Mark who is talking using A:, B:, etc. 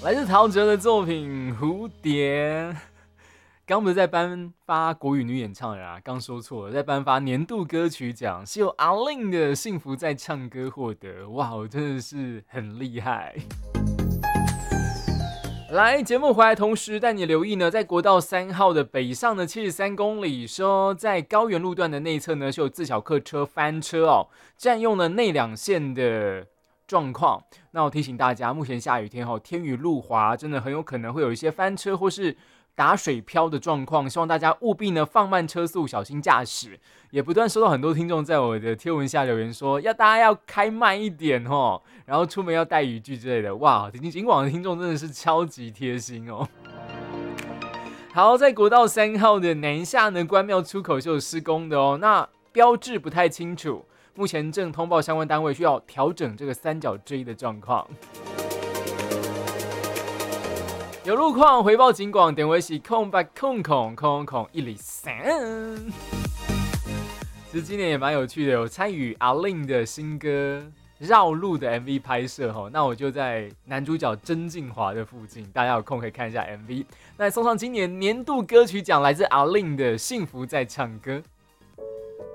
A: 来自陶喆的作品《蝴蝶》。刚不是在颁发国语女演唱人啊，刚说错了，在颁发年度歌曲奖，是由阿令的《幸福在唱歌》获得。哇，我真的是很厉害。来，节目回来同时带你留意呢，在国道3号的北上的73公里，说在高原路段的内侧呢，是有自小客车翻车哦，占用了内两线的状况。那我提醒大家，目前下雨天天雨路滑，真的很有可能会有一些翻车或是打水漂的状况，希望大家务必呢放慢车速，小心驾驶。也不断收到很多听众在我的贴文下留言说，大家要开慢一点然后出门要带雨具之类的。哇，尽管的听众真的是超级贴心哦。好，在国道3号的南下呢，关庙出口是有施工的哦，那标志不太清楚，目前正通报相关单位需要调整这个三角锥的状况。有路况回报警广，点为是0800000103。其实今年也蛮有趣的，有参与阿令的新歌《绕路》的 MV 拍摄那我就在男主角曾敬骅的附近，大家有空可以看一下 MV。那送上今年年度歌曲奖，来自阿令的《幸福在唱歌》。